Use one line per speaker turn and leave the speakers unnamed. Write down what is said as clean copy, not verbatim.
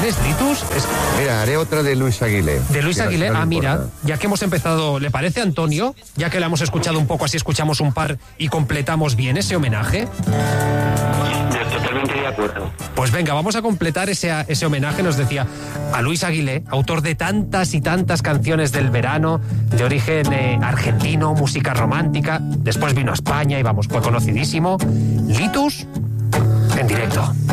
¿Tienes Litus?
Mira, haré otra de Luis Aguilé.
De Luis Aguilé,
no
mira,
importa.
ya que hemos empezado, ¿le parece, Antonio? Ya que la hemos escuchado un poco, así escuchamos un par y completamos bien ese homenaje.
Totalmente de acuerdo.
Pues venga, vamos a completar ese homenaje, nos decía, a Luis Aguilé, autor de tantas y tantas canciones del verano, de origen argentino, música romántica. Después vino a España y vamos, fue conocidísimo. Litus, en directo.